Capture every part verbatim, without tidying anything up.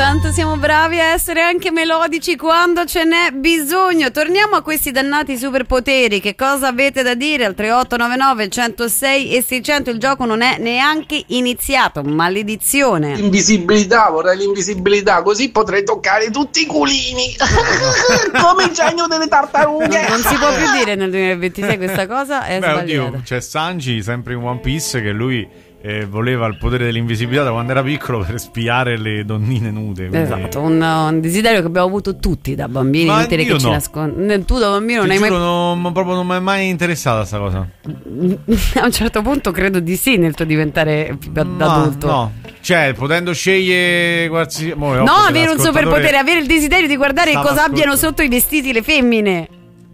Quanto siamo bravi a essere anche melodici quando ce n'è bisogno. Torniamo a questi dannati superpoteri. Che cosa avete da dire al tre otto nove nove, centosei e seicento? Il gioco non è neanche iniziato. Maledizione. Invisibilità, vorrei l'invisibilità, così potrei toccare tutti i culini. Come il genio delle tartarughe. Non, non si può più dire nel duemilaventisei questa cosa, è Beh, sbagliata. oddio, c'è Sanji, sempre in One Piece, che lui eh, voleva il potere dell'invisibilità da quando era piccolo per spiare le donnine nude. Quindi... Esatto, un, un desiderio che abbiamo avuto tutti da bambini. Ma inutile che io ci no. nascondi. Tu da bambino non Ti hai mai. giuro, non, proprio non mi è mai interessata sta cosa. A un certo punto credo di sì nel tuo diventare da Ma, adulto. no, cioè potendo scegliere qualsiasi... Mo, no, avere un superpotere, avere il desiderio di guardare cosa ascolt- abbiano sotto i vestiti le femmine.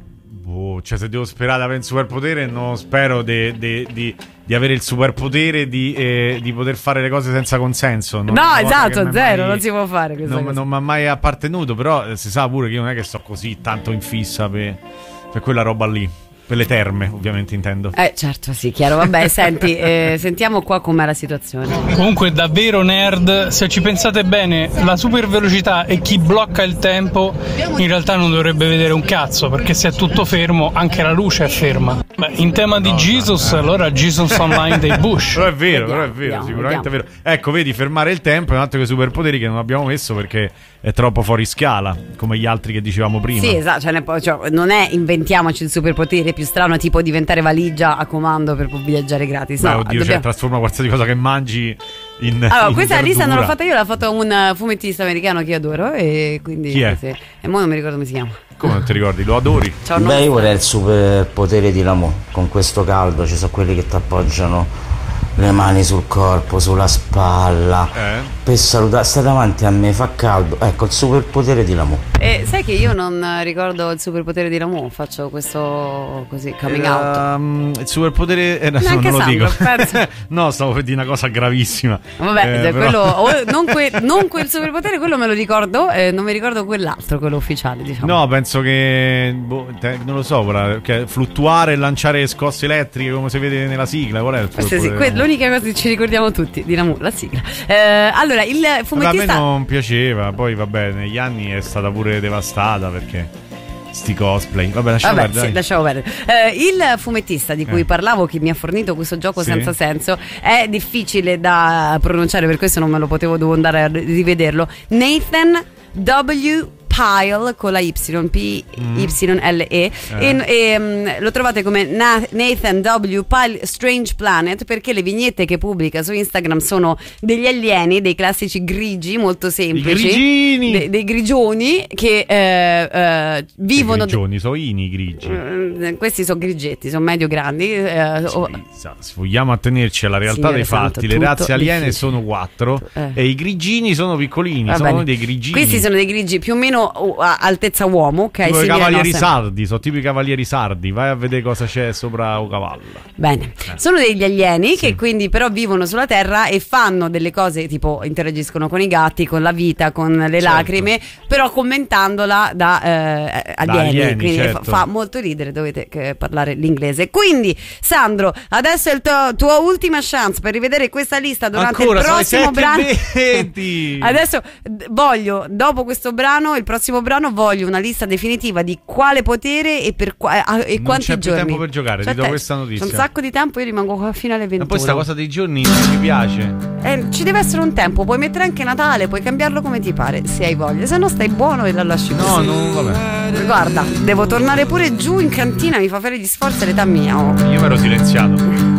Boh, cioè se devo sperare di avere un superpotere, non spero de, de, di, di avere il superpotere di, eh, di poter fare le cose senza consenso. Non No, esatto, zero, mai, non si può fare questa non, cosa. Non mi ha mai appartenuto, però eh, si sa pure che io non è che sto così tanto in fissa per, per quella roba lì. Per le terme, ovviamente intendo. Eh, certo, sì, chiaro. Vabbè, senti, eh, sentiamo qua com'è la situazione. Comunque, davvero nerd, se ci pensate bene, la super velocità e chi blocca il tempo in realtà non dovrebbe vedere un cazzo, perché se è tutto fermo, anche la luce è ferma. Beh, in tema di no, Jesus, no. allora Jesus Online dei Bush. Però è vero, vediamo, però è vero, vediamo, sicuramente vediamo. è vero. Ecco, vedi, fermare il tempo è un altro dei superpoteri che non abbiamo messo perché è troppo fuori scala, come gli altri che dicevamo prima. Sì, esatto, cioè, cioè, non è inventiamoci il superpotere più strano, tipo diventare valigia a comando per viaggiare gratis. Beh, no, oddio, dobbiamo... cioè trasforma qualsiasi cosa che mangi in allora, in questa lista non l'ho fatta io, l'ha fatta un fumettista americano che io adoro e quindi chi è? Sì. E mo non mi ricordo come si chiama. Come non ti ricordi? Lo adori? Ciao, beh, io vorrei il superpotere di Lamu. Con questo caldo ci sono quelli che ti appoggiano le mani sul corpo, sulla spalla, eh? per salutare, stai davanti a me, fa caldo. Ecco, il superpotere di Lamu. E sai che io non ricordo il superpotere di Lamu, faccio questo così coming out. Um, il superpotere eh, no, non Sandro, lo dico. penso. No, stavo per dire una cosa gravissima. Vabbè, eh, quello, però... o, non, que, non quel superpotere, quello me lo ricordo, eh, non mi ricordo quell'altro, quello ufficiale, diciamo. No, penso che boh, te, non lo so, ora, che fluttuare e lanciare scosse elettriche come si vede nella sigla. Qual è il Sì, sì, que- l'unica cosa che ci ricordiamo tutti di Lamu, la sigla. Eh, allora, il fumettista. A me non piaceva, poi vabbè, negli anni è stata pure devastata perché sti cosplay. Vabbè, lasciamo Vabbè, perdere. sì, lasciamo perdere. Eh, il fumettista di cui eh. parlavo, che mi ha fornito questo gioco sì. senza senso, è difficile da pronunciare, per questo non me lo potevo, devo andare a rivederlo. Nathan W. Pyle con la Y, P Y L E, eh. e, e um, lo trovate come Na- Nathan W. Pyle Strange Planet, perché le vignette che pubblica su Instagram sono degli alieni, dei classici grigi molto semplici, de- dei grigioni che eh, eh, vivono. I grigioni, de- sono ini grigi. Uh, questi sono grigetti, sono medio grandi. Uh, sì, oh. Se vogliamo attenerci alla realtà dei fatti, le razze aliene difficile. sono quattro eh. e i grigini sono piccolini, Va sono bene. dei grigini. Questi sono dei grigi più o meno a altezza uomo, ok? Tipo i cavalieri sardi, sono tipo i cavalieri sardi. Vai a vedere cosa c'è sopra un cavallo. Bene, eh. sono degli alieni sì. che quindi però vivono sulla terra e fanno delle cose tipo interagiscono con i gatti, con la vita, con le certo. lacrime, però commentandola da eh, alieni, da alieni quindi certo. fa, fa molto ridere, dovete che, parlare l'inglese. Quindi Sandro, adesso è il tuo, tua ultima chance per rivedere questa lista durante Ancora, il prossimo brano. Adesso voglio, dopo questo brano, il prossimo brano voglio una lista definitiva di quale potere e per qua, e non quanti c'è giorni. Più tempo per giocare, cioè, ti do questa notizia. C'è un sacco di tempo, io rimango qua fino alle ventuno. Ma poi sta cosa dei giorni non mi piace. Eh, ci deve essere un tempo, puoi mettere anche Natale, puoi cambiarlo come ti pare, se hai voglia. Se no stai buono e la lasci così. No, no, vabbè. Guarda, devo tornare pure giù in cantina, mi fa fare gli sforzi all'età mia. Oh. Io mi ero silenziato.